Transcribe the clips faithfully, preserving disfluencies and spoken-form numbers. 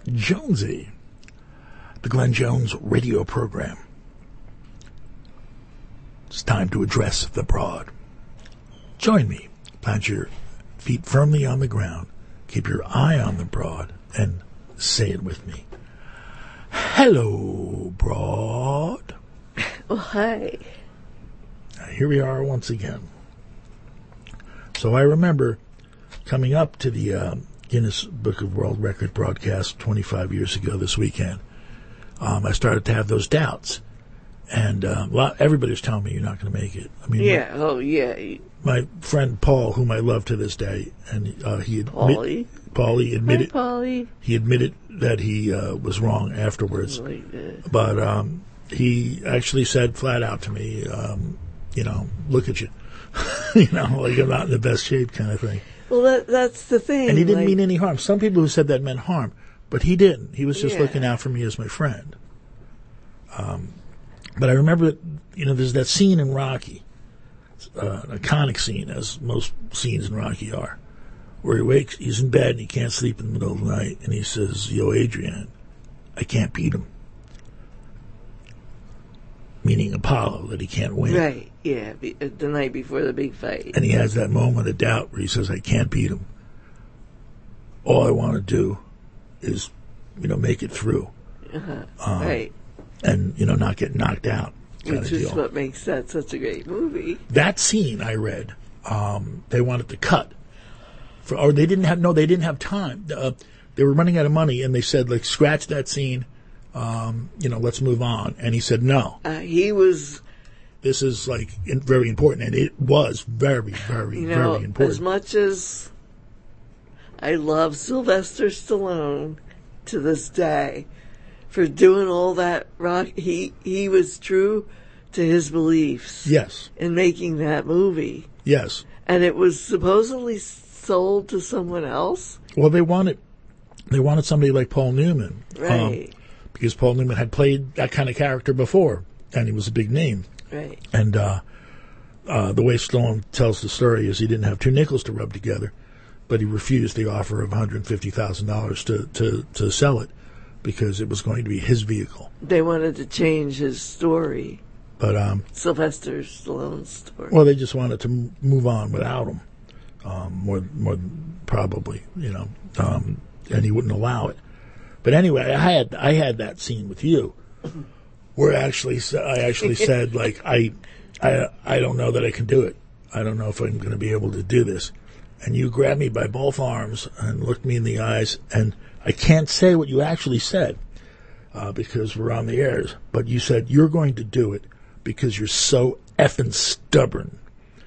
Jonesy, the Glenn Jones radio program. It's time to address the broad. Join me. Plant your feet firmly on the ground. Keep your eye on the broad and say it with me. Hello, broad. Oh, hi. Here we are once again. So I remember coming up to the uh, Guinness Book of World Record broadcast twenty-five years ago this weekend. Um, I started to have those doubts. And uh, everybody was telling me you're not going to make it. I mean, yeah, my, oh, yeah. My friend Paul, whom I love to this day, and uh, he admit, Paulie? Paulie admitted, Hi, Paulie. he admitted that he uh, was wrong afterwards. Like but um, he actually said flat out to me, um, you know, look at you. you know, like I'm not in the best shape kind of thing. Well, that, that's the thing. And he didn't like, mean any harm. Some people who said that meant harm, but he didn't. He was just yeah. looking out for me as my friend. Um, but I remember, that, you know, there's that scene in Rocky, uh, an iconic scene, as most scenes in Rocky are, where he wakes, he's in bed and he can't sleep in the middle of the night, and he says, "Yo, Adrian, I can't beat him." Meaning Apollo, that he can't win. Right, yeah, the night before the big fight. And he has that moment of doubt where he says, "I can't beat him. All I want to do is, you know, make it through." Uh-huh. Um, right. And, you know, not get knocked out. Which is what makes that such a great movie. That scene I read, um, they wanted to cut. For, or they didn't have, no, they didn't have time. Uh, they were running out of money, and they said, like, scratch that scene, um, you know, let's move on. And he said, no. Uh, he was... This is, like, in, very important. And it was very, very, you know, very important. As much as I love Sylvester Stallone to this day for doing all that rock, he, he was true to his beliefs. Yes. In making that movie. Yes. And it was supposedly sold to someone else. Well, they wanted, they wanted somebody like Paul Newman. Right. Um, because Paul Newman had played that kind of character before, and he was a big name. Right. And uh, uh, the way Stallone tells the story is he didn't have two nickels to rub together, but he refused the offer of one hundred fifty thousand dollars to, to, to sell it because it was going to be his vehicle. They wanted to change his story. But um, Sylvester Stallone's story. Well, they just wanted to m- move on without him, um, more, more probably, you know, um, and he wouldn't allow it. But anyway, I had I had that scene with you, where actually I actually said, like, I, I I don't know that I can do it. I don't know if I'm going to be able to do this. And you grabbed me by both arms and looked me in the eyes, and I can't say what you actually said uh, because we're on the airs. But you said you're going to do it because you're so effing stubborn,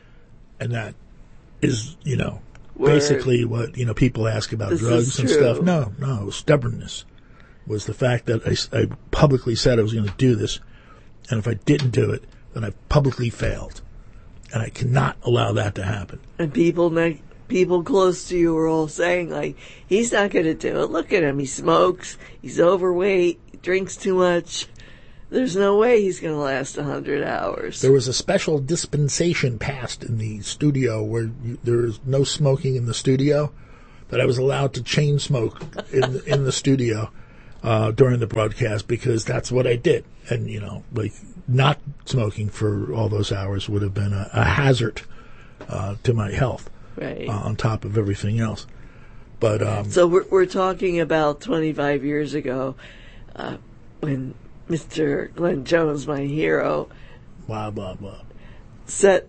and that is, you know, Word. basically what, you know, people ask about this drugs and stuff. No, no, stubbornness was the fact that I, I publicly said I was going to do this, and if I didn't do it, then I publicly failed, and I cannot allow that to happen. And people, ne- people close to you were all saying, like, he's not going to do it. Look at him. He smokes. He's overweight. He drinks too much. There's no way he's going to last one hundred hours. There was a special dispensation passed in the studio where you, there is no smoking in the studio, that I was allowed to chain smoke in the, in the studio uh, during the broadcast because that's what I did. And, you know, like, not smoking for all those hours would have been a, a hazard uh, to my health, right. uh, on top of everything else. But um, so we're, we're talking about twenty-five years ago uh, when Mister Glenn Jones, my hero, blah, blah, blah, set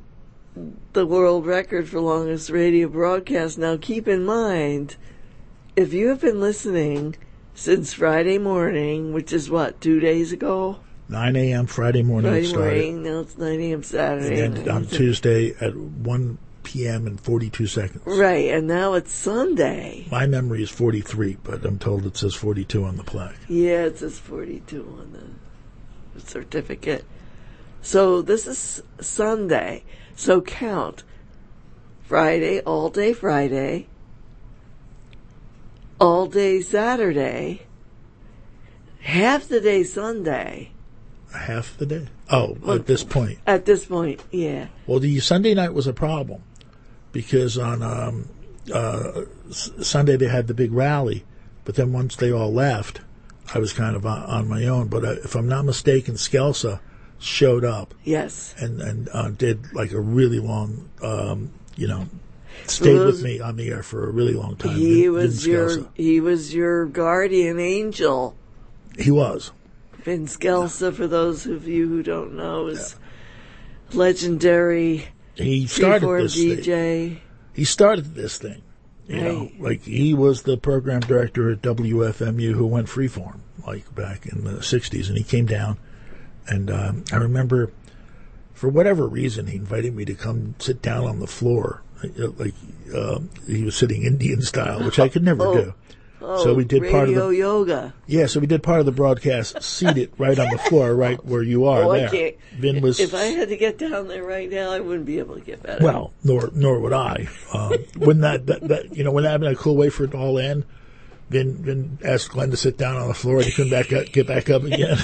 the world record for longest radio broadcast. Now, keep in mind, if you have been listening since Friday morning, which is what, two days ago? nine a.m. Friday morning Friday it started. morning, now it's nine a.m. Saturday. And ended on Tuesday at one p.m. and forty-two seconds. Right, and now it's Sunday. My memory is forty-three, but I'm told it says forty-two on the plaque. Yeah, it says forty-two on the certificate. So this is Sunday. So count. Friday, all day Friday, all day Saturday, half the day Sunday. Half the day? Oh, well, at this point. At this point, yeah. Well, the Sunday night was a problem because on um, uh, S- Sunday they had the big rally But then once they all left, I was kind of on, on my own. But uh, if I'm not mistaken, Scelsa showed up. Yes. And, and uh, did like a really long, um, you know, stayed those, with me on the air for a really long time. He Vin, was Vin your he was your guardian angel. He was. Vin Scelsa, for those of you who don't know, is yeah. legendary. He started this D J. thing. He started this thing. You right. know, like he was the program director at W F M U who went freeform, like back in the sixties, and he came down, and um, I remember, for whatever reason, he invited me to come sit down on the floor, like uh, he was sitting Indian style, which I could never oh. do. Oh, so we did radio part of the yoga. Yeah, so we did part of the broadcast seated right on the floor, right where you are. Oh, there. I can't. Vin was. If I had to get down there right now, I wouldn't be able to get better. Well, nor nor would I. Um, wouldn't that, that, that you know wouldn't that have been a cool way for it to all end? Vin Vin asked Glenn to sit down on the floor, and he couldn't back up, get back up again.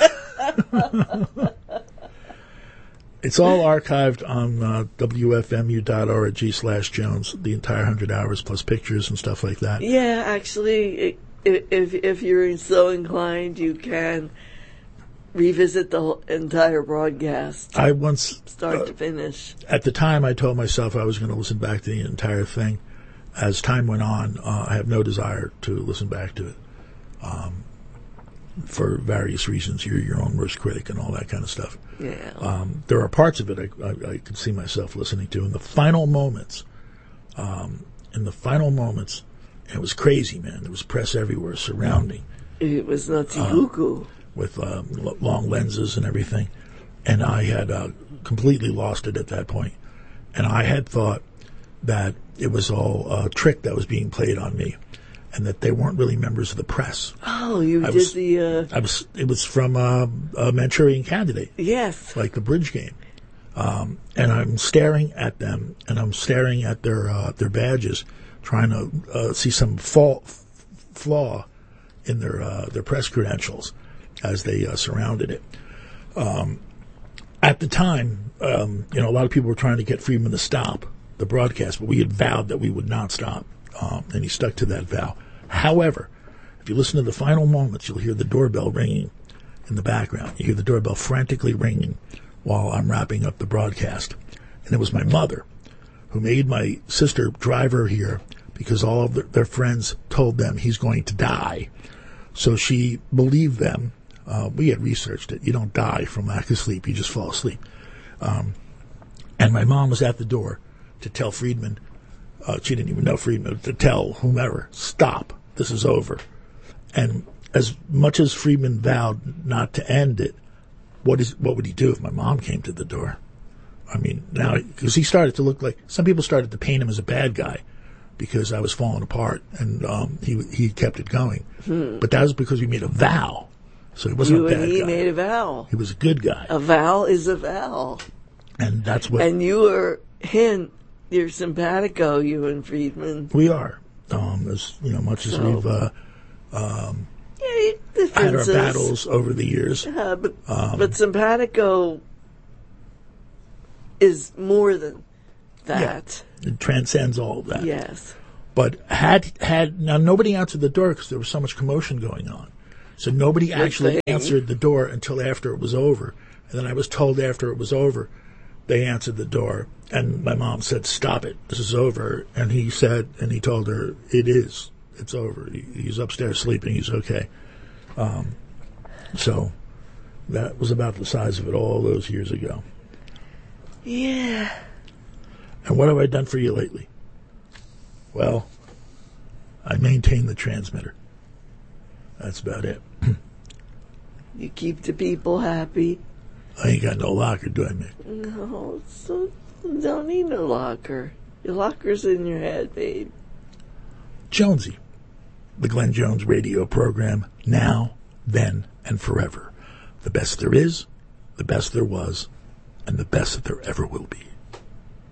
It's all archived on uh, W F M U dot org slash Jones, the entire hundred hours plus pictures and stuff like that. Yeah, actually, if if you're so inclined, you can revisit the whole entire broadcast. I once start uh, to finish. At the time, I told myself I was going to listen back to the entire thing. As time went on, uh, I have no desire to listen back to it. Um, for various reasons, you're your own worst critic and all that kind of stuff. Yeah. Um, there are parts of it I, I, I could see myself listening to in the final moments. Um, in the final moments, it was crazy, man. There was press everywhere surrounding. It was nutty-goo-goo. Uh, with uh, l- long lenses and everything. And I had uh, completely lost it at that point. And I had thought that it was all a trick that was being played on me, and that they weren't really members of the press. Oh, you I did was, the... Uh... I was. It was from uh, a Manchurian Candidate. Yes. Like the bridge game. Um, and I'm staring at them, and I'm staring at their uh, their badges, trying to uh, see some fall, f- flaw in their uh, their press credentials as they uh, surrounded it. Um, at the time, um, you know, a lot of people were trying to get Friedman to stop the broadcast, but we had vowed that we would not stop, um, and he stuck to that vow. However, if you listen to the final moments, you'll hear the doorbell ringing in the background. You hear the doorbell frantically ringing while I'm wrapping up the broadcast. And it was my mother who made my sister drive her here because all of their, their friends told them he's going to die. So she believed them. Uh, we had researched it. You don't die from lack of sleep. You just fall asleep. Um, and my mom was at the door to tell Friedman, uh, she didn't even know Friedman, to tell whomever, stop, this is over. And as much as Friedman vowed not to end it, what is what would he do if my mom came to the door? I mean, now, because he started to look like, some people started to paint him as a bad guy because I was falling apart, and um, he he kept it going. Hmm. But that was because we made a vow. So he wasn't you a bad and he guy. made a vow. He was a good guy. A vow is a vow. And that's what... And you were, hint, you're simpatico, you and Friedman. We are. Um, as, you know, much as so, we've... Uh, um, yeah, had our battles over the years. Yeah, but, um, but simpatico is more than that. Yeah, it transcends all of that. Yes. But had, had, now nobody answered the door because there was so much commotion going on. So nobody Good actually thing. answered the door until after it was over. And then I was told after it was over, they answered the door. And my mom said, stop it, this is over. And he said, and he told her, it is. It's over. He's upstairs sleeping. He's okay. Um, so that was about the size of it all those years ago. Yeah. And what have I done for you lately? Well, I maintain the transmitter. That's about it. You keep the people happy. I ain't got no locker, do I, Mick? No, so don't need no locker. Your locker's in your head, babe. Jonesy. The Glenn Jones radio program, now, then, and forever. The best there is, the best there was, and the best that there ever will be.